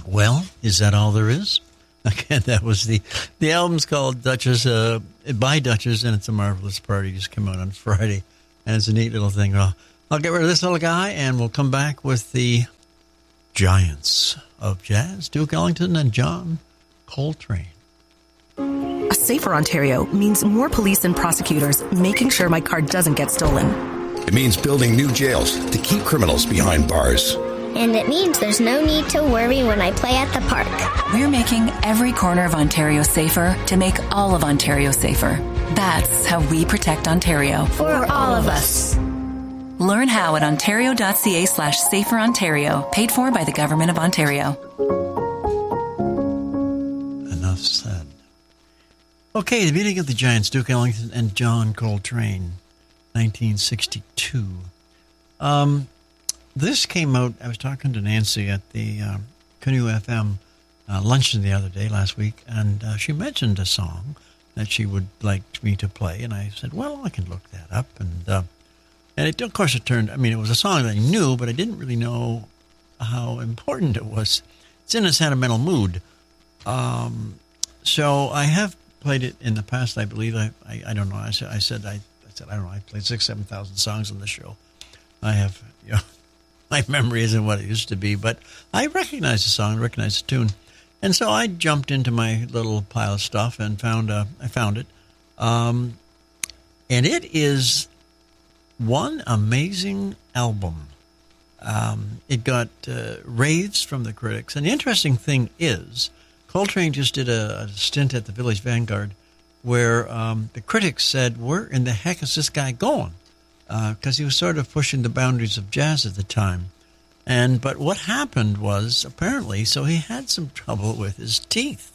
Well, is that all there is? Again, that was the album's called Duchess, by Duchess, and it's a marvelous party. Just came out on Friday, and it's a neat little thing. I'll get rid of this little guy, and we'll come back with the giants of jazz, Duke Ellington and John Coltrane. A safer Ontario means more police and prosecutors making sure my car doesn't get stolen. It means building new jails to keep criminals behind bars. And it means there's no need to worry when I play at the park. We're making every corner of Ontario safer to make all of Ontario safer. That's how we protect Ontario. For all of us. Learn how at ontario.ca/saferontario, paid for by the Government of Ontario. Enough said. Okay, the meeting of the giants, Duke Ellington and John Coltrane, 1962. This came out, I was talking to Nancy at the Canoe FM luncheon the other day, last week, and she mentioned a song that she would like me to play, and I said, well, I can look that up, and it, of course, it turned, it was a song that I knew, but I didn't really know how important it was. It's in a sentimental mood. So I have played it in the past, I believe. I don't know. I said, I don't know. I played 6,000, 7,000 songs on the show. I have, my memory isn't what it used to be, but I recognize the song, recognize the tune. And so I jumped into my little pile of stuff and I found it. And it is one amazing album. It got raves from the critics. And the interesting thing is, Coltrane just did a stint at the Village Vanguard where the critics said, where in the heck is this guy going? Because he was sort of pushing the boundaries of jazz at the time. But what happened was, apparently, so he had some trouble with his teeth.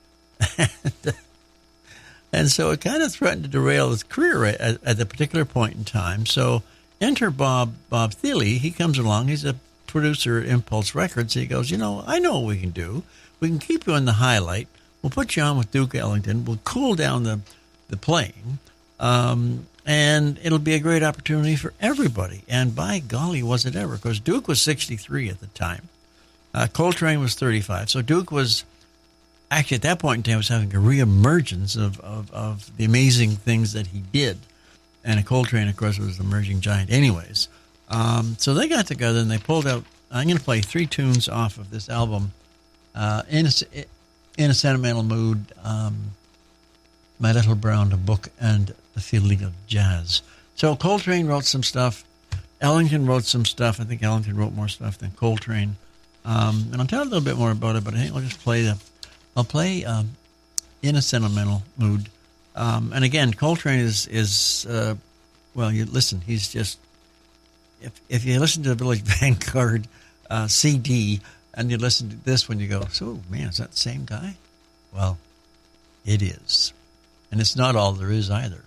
And so it kind of threatened to derail his career at the particular point in time. So enter Bob Thiele. He comes along. He's a producer at Impulse Records. He goes, I know what we can do. We can keep you in the highlight. We'll put you on with Duke Ellington. We'll cool down the playing. And it'll be a great opportunity for everybody. And by golly, was it ever. Because Duke was 63 at the time. Coltrane was 35. So Duke was, actually at that point in time, was having a reemergence of the amazing things that he did. And Coltrane, of course, was the emerging giant anyways. So they got together and they pulled out, I'm going to play 3 tunes off of this album. In a sentimental mood, My Little Brown Book and The Feeling of Jazz. So Coltrane wrote some stuff. Ellington wrote some stuff. I think Ellington wrote more stuff than Coltrane. And I'll tell a little bit more about it, but I think I'll just play In a Sentimental Mood. And again, Coltrane is you listen, he's just, if you listen to the Village Vanguard CD, and you listen to this when you go, so, man, is that the same guy? Well, it is. And it's not all there is either.